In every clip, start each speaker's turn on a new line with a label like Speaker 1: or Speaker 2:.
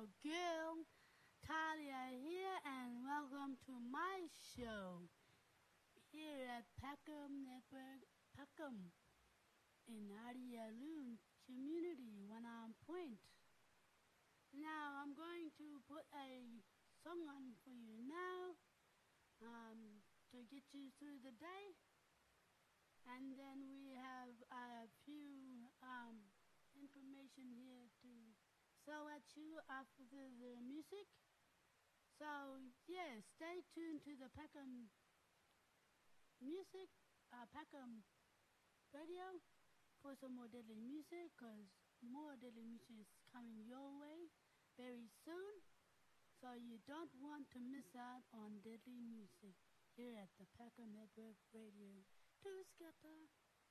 Speaker 1: your girl, Talia here, and welcome to my show here at Peckham Network, Peckham, in Adialoon Community, One Arm Point. Now, I'm going to put a song on for you now to get you through the day. And then we have a few information here to throw at you after the music. So, yeah, stay tuned to the Peckham music, Peckham radio for some more deadly music, because more deadly music is coming your way very soon. So you don't want to miss out on deadly music here at the Peckham Network Radio. To scatter.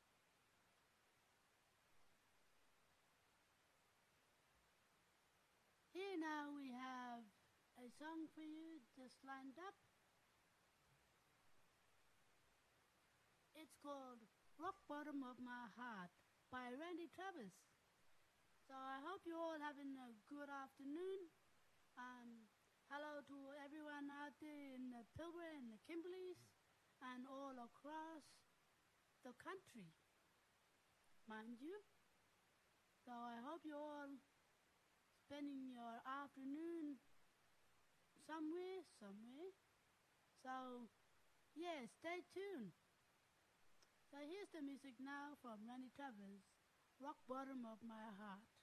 Speaker 1: Here now we have a song for you just lined up. It's called Rock Bottom of My Heart by Randy Travis. So I hope you're all having a good afternoon. Hello to everyone out there in the Pilbara and the Kimberleys and all across the country, mind you. So I hope you're all spending your afternoon somewhere. So, yeah, stay tuned. So here's the music now from Randy Travis, Rock Bottom of My Heart.